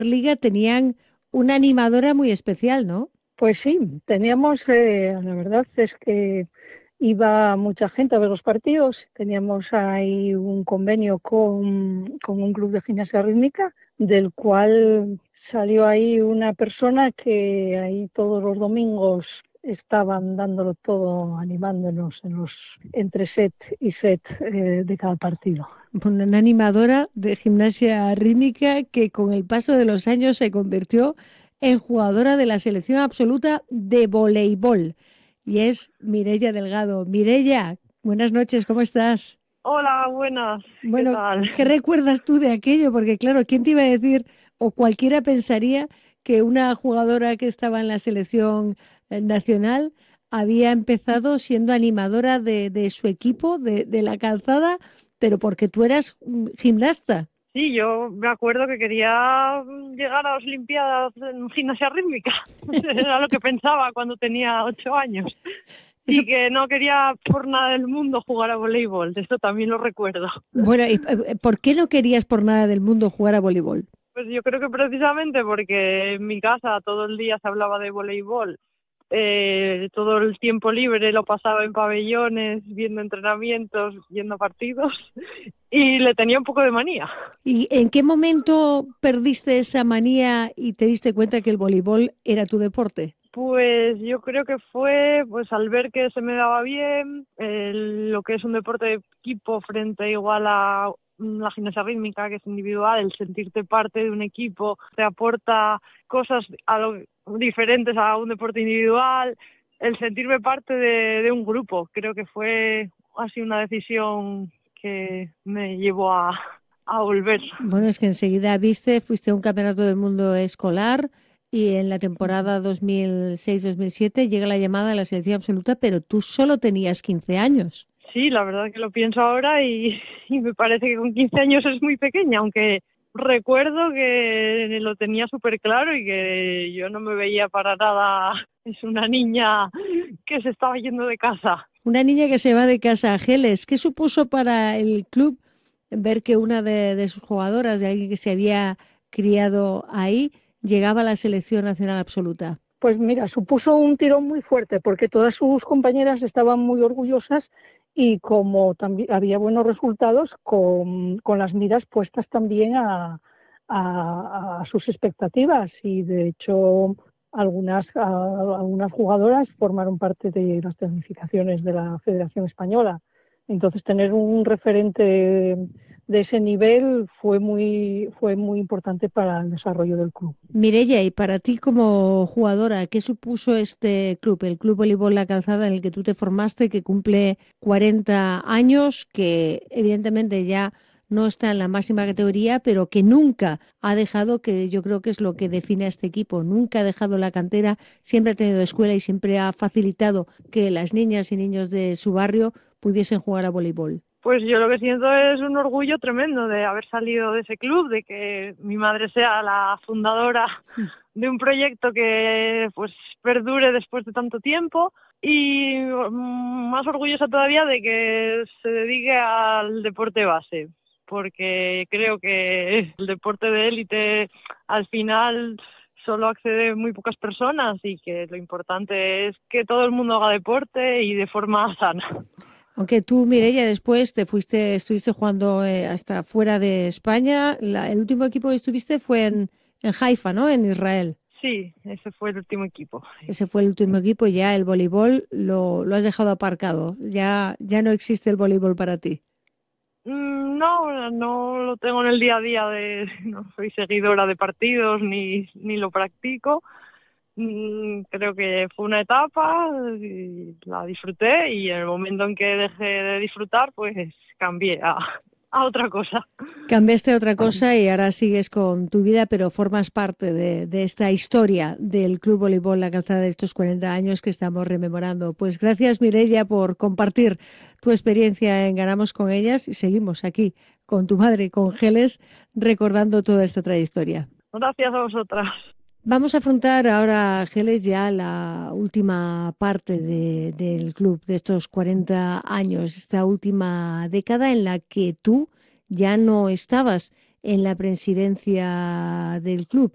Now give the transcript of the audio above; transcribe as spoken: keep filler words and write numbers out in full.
liga tenían una animadora muy especial, ¿no? Pues sí, teníamos, eh, la verdad es que iba mucha gente a ver los partidos. Teníamos ahí un convenio con, con un club de gimnasia rítmica, del cual salió ahí una persona que ahí todos los domingos estaban dándolo todo, animándonos en los entre set y set eh, de cada partido. Bueno, una animadora de gimnasia rítmica que con el paso de los años se convirtió en jugadora de la selección absoluta de voleibol. Y es Mireia Delgado. Mireia, buenas noches, ¿cómo estás? Hola, buenas, ¿qué Bueno, tal? ¿qué recuerdas tú de aquello? Porque claro, ¿quién te iba a decir o cualquiera pensaría que una jugadora que estaba en la selección eh, nacional había empezado siendo animadora de, de su equipo, de, de la calzada, pero porque tú eras mm, gimnasta? Sí, yo me acuerdo que quería llegar a las Olimpiadas en gimnasia rítmica. Era lo que pensaba cuando tenía ocho años. Eso, Y que no quería por nada del mundo jugar a voleibol, de esto también lo recuerdo. bueno, ¿y, eh, ¿por qué no querías por nada del mundo jugar a voleibol? Pues yo creo que precisamente porque en mi casa todo el día se hablaba de voleibol. Eh, todo el tiempo libre lo pasaba en pabellones, viendo entrenamientos, viendo partidos y le tenía un poco de manía. ¿Y en qué momento perdiste esa manía y te diste cuenta que el voleibol era tu deporte? Pues yo creo que fue pues al ver que se me daba bien el- lo que es un deporte de equipo frente igual a la gimnasia rítmica, que es individual, el sentirte parte de un equipo te aporta cosas a lo, diferentes a un deporte individual, el sentirme parte de, de un grupo. Creo que fue así una decisión que me llevó a, a volver. Bueno, es que enseguida viste, fuiste a un campeonato del mundo escolar y en la temporada dos mil seis dos mil siete llega la llamada a la selección absoluta, pero tú solo tenías quince años. Sí, la verdad que lo pienso ahora y, y me parece que con quince años es muy pequeña, aunque recuerdo que lo tenía súper claro y que yo no me veía para nada. Es una niña que se estaba yendo de casa. Una niña que se va de casa a Geles. ¿Qué supuso para el club ver que una de, de sus jugadoras, de alguien que se había criado ahí, llegaba a la selección nacional absoluta? Pues mira, supuso un tirón muy fuerte porque todas sus compañeras estaban muy orgullosas y como también había buenos resultados, con, con las miras puestas también a, a- a sus expectativas y de hecho algunas, a- algunas jugadoras formaron parte de las planificaciones de la Federación Española. Entonces tener un referente de ese nivel fue muy, fue muy importante para el desarrollo del club. Mireia, y para ti como jugadora, ¿qué supuso este club, el Club Voleibol La Calzada en el que tú te formaste, que cumple cuarenta años, que evidentemente ya no está en la máxima categoría, pero que nunca ha dejado, que yo creo que es lo que define a este equipo, nunca ha dejado la cantera, siempre ha tenido escuela y siempre ha facilitado que las niñas y niños de su barrio pudiesen jugar a voleibol? Pues yo lo que siento es un orgullo tremendo de haber salido de ese club, de que mi madre sea la fundadora de un proyecto que pues perdure después de tanto tiempo y mm, más orgullosa todavía de que se dedique al deporte base, porque creo que el deporte de élite al final solo accede muy pocas personas y que lo importante es que todo el mundo haga deporte y de forma sana. Aunque tú, Mireia, después te fuiste, estuviste jugando eh, hasta fuera de España. La- el último equipo que estuviste fue en, en Haifa, ¿no? En Israel. Sí, ese fue el último equipo. Sí. Ese fue el último equipo. Ya el voleibol lo, lo has dejado aparcado. Ya, ya no existe el voleibol para ti. Mm, No, no lo tengo en el día a día de, no soy seguidora de partidos ni, ni lo practico. Mm, Creo que fue una etapa y la disfruté y en el momento en que dejé de disfrutar, pues cambié a, a otra cosa. Cambiaste a otra cosa y ahora sigues con tu vida, pero formas parte de, de esta historia del Club Voleibol La Calzada de estos cuarenta años que estamos rememorando. Pues gracias, Mireia, por compartir tu experiencia en Ganamos con ellas y seguimos aquí con tu madre, con Geles, recordando toda esta trayectoria. Gracias a vosotras. Vamos a afrontar ahora, Geles, ya la última parte de- del club de estos cuarenta años, esta última década en la que tú ya no estabas en la presidencia del club.